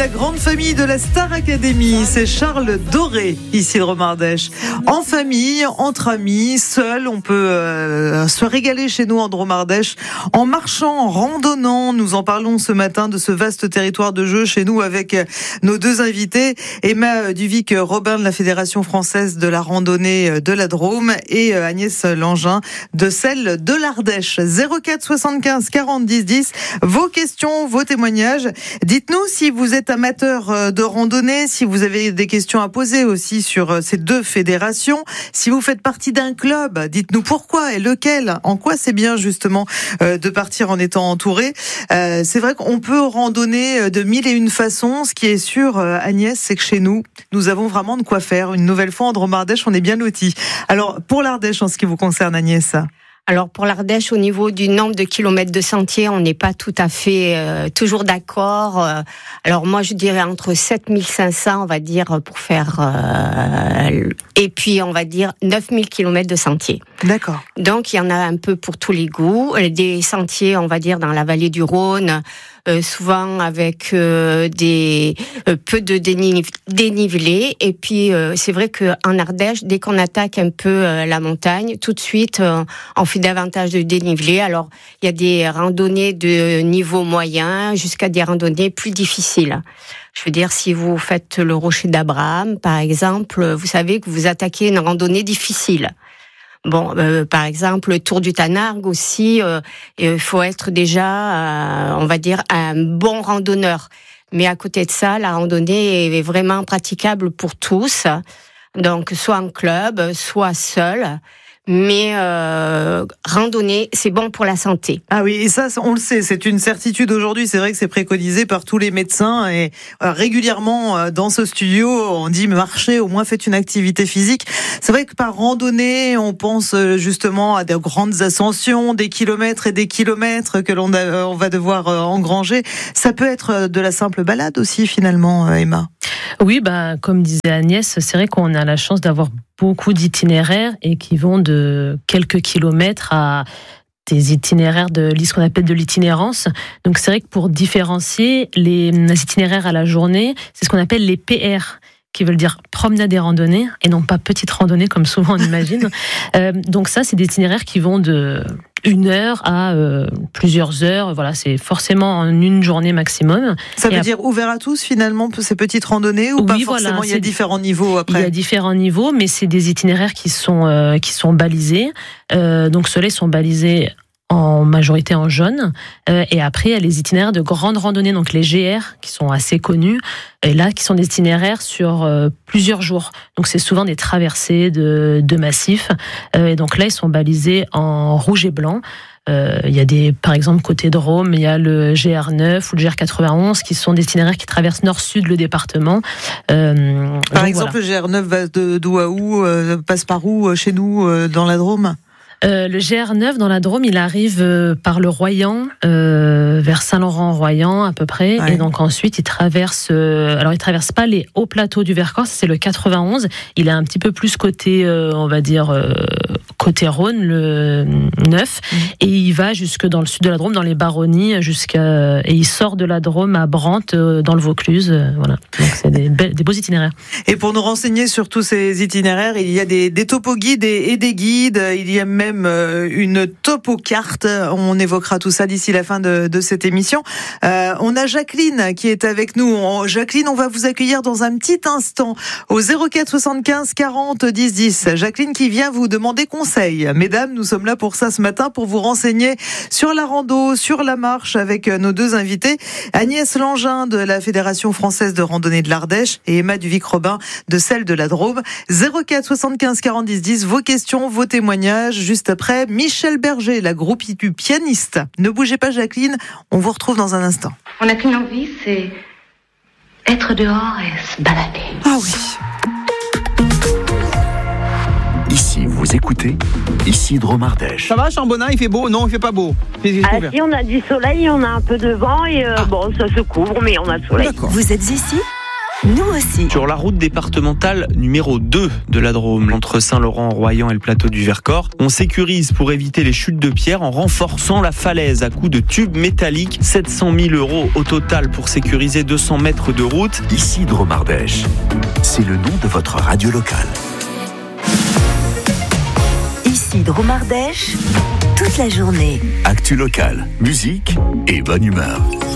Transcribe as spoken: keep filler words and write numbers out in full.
la grande famille de la Star Academy. C'est Charles Doré, ici de Romardèche. En famille, entre amis, seul, on peut euh, se régaler chez nous en Romardèche en marchant, en randonnant. Nous en parlons ce matin de ce vaste territoire de jeu chez nous avec nos deux invités. Emma Duvic-Robin de la Fédération française de la randonnée de la Drôme et Agnès Langin de celle de l'Ardèche. zéro quatre soixante-quinze quarante dix dix. Vos questions, vos témoignages. Dites-nous si vous êtes amateur de randonnée, si vous avez des questions à poser aussi sur ces deux fédérations. Si vous faites partie d'un club, dites-nous pourquoi et lequel. En quoi c'est bien justement de partir en étant entouré. C'est vrai qu'on peut randonner de mille et une façons. Ce qui est sûr, Agnès, c'est que chez nous, nous avons vraiment de quoi faire. Une nouvelle fois, en Drôme-Ardèche, on est bien lotis. Alors, pour l'Ardèche, en ce qui vous concerne, Agnès? Alors pour l'Ardèche, au niveau du nombre de kilomètres de sentiers, on n'est pas tout à fait euh, toujours d'accord. Euh, alors moi, je dirais entre sept mille cinq cents, on va dire, pour faire... Euh, et puis, on va dire neuf mille kilomètres de sentiers. D'accord. Donc, il y en a un peu pour tous les goûts. Des sentiers, on va dire, dans la vallée du Rhône, euh, souvent avec euh, des euh, peu de déniv- dénivelé. Et puis, euh, c'est vrai qu'en Ardèche, dès qu'on attaque un peu euh, la montagne, tout de suite, euh, on fait davantage de dénivelé. Alors, il y a des randonnées de niveau moyen jusqu'à des randonnées plus difficiles. Je veux dire, si vous faites le Rocher d'Abraham, par exemple, vous savez que vous attaquez une randonnée difficile. Bon, euh, par exemple, le Tour du Tanargue aussi, il euh, euh, faut être déjà, euh, on va dire, un bon randonneur. Mais à côté de ça, la randonnée est vraiment praticable pour tous. Donc, soit en club, soit seul. Mais euh, randonnée, c'est bon pour la santé. Ah oui, et ça, on le sait, c'est une certitude aujourd'hui. C'est vrai que c'est préconisé par tous les médecins et euh, régulièrement euh, dans ce studio, on dit marcher, au moins faites une activité physique. C'est vrai que par randonnée, on pense euh, justement à des grandes ascensions, des kilomètres et des kilomètres que l'on a, euh, on va devoir euh, engranger. Ça peut être euh, de la simple balade aussi, finalement, euh, Emma. Oui, bah, comme disait Agnès, c'est vrai qu'on a la chance d'avoir beaucoup d'itinéraires et qui vont de quelques kilomètres à des itinéraires de ce qu'on appelle de l'itinérance. Donc c'est vrai que pour différencier les itinéraires à la journée, c'est ce qu'on appelle les P R, qui veulent dire promenade et randonnée, et non pas petite randonnée comme souvent on imagine. euh, donc ça, c'est des itinéraires qui vont de une heure à euh, plusieurs heures. Voilà, c'est forcément en une journée maximum. Ça veut et dire ouvert à tous finalement, ces petites randonnées, ou oui, pas forcément, voilà, il y a différents niveaux après? Il y a différents niveaux, mais c'est des itinéraires qui sont, euh, qui sont balisés. Euh, donc ceux-là sont balisés en majorité en jaune, euh, et après il y a les itinéraires de grandes randonnées, donc les G R, qui sont assez connus, et là qui sont des itinéraires sur euh, plusieurs jours, donc c'est souvent des traversées de, de massifs, euh, et donc là ils sont balisés en rouge et blanc. Euh, il y a des, par exemple côté Drôme, il y a le G R neuf ou le G R quatre-vingt-onze qui sont des itinéraires qui traversent nord-sud le département. Euh, par exemple, voilà. Le G R neuf va de d'où à où, euh, passe par où euh, chez nous euh, dans la Drôme? Euh, le G R neuf dans la Drôme, il arrive euh, par le Royan, euh, vers Saint-Laurent-Royan à peu près, ouais. Et donc ensuite il traverse. Euh, alors il traverse pas les hauts plateaux du Vercors, c'est le quatre-vingt-onze. Il est un petit peu plus côté, euh, on va dire euh, côté Rhône, le neuf, mmh. Et il va jusque dans le sud de la Drôme, dans les Baronnies, jusqu'à et il sort de la Drôme à Brantes, euh, dans le Vaucluse. Euh, voilà, donc c'est des, be- des beaux itinéraires. Et pour nous renseigner sur tous ces itinéraires, il y a des, des topo-guides et, et des guides. Il y a même une topo-carte. On évoquera tout ça d'ici la fin de, de cette émission. Euh, on a Jacqueline qui est avec nous. On, Jacqueline, on va vous accueillir dans un petit instant au zéro quatre soixante-quinze quarante dix dix. Jacqueline qui vient vous demander conseil. Mesdames, nous sommes là pour ça ce matin, pour vous renseigner sur la rando, sur la marche avec nos deux invités. Agnès Langin de la Fédération française de randonnée de l'Ardèche et Emma Duvic-Robin de celle de la Drôme. zéro quatre soixante-quinze quarante dix dix. Vos questions, vos témoignages. Juste après, Michel Berger, la groupie du pianiste. Ne bougez pas, Jacqueline, on vous retrouve dans un instant. On n'a qu'une envie, c'est être dehors et se balader. Ah oui. Ici, vous écoutez, ici Drôme-Ardèche. Ça va, Chambonnin, il fait beau? Non, il fait pas beau. Ah si, on a du soleil, on a un peu de vent et euh, ah. bon, ça se couvre, mais on a le soleil. D'accord. Vous êtes ici nous aussi. Sur la route départementale numéro deux de la Drôme, entre Saint-Laurent-en-Royan et le plateau du Vercors, on sécurise pour éviter les chutes de pierre en renforçant la falaise à coups de tubes métalliques. sept cent mille euros au total pour sécuriser deux cents mètres de route. Ici Dromardèche, c'est le nom de votre radio locale. Ici Dromardèche, toute la journée. Actu locale, musique et bonne humeur.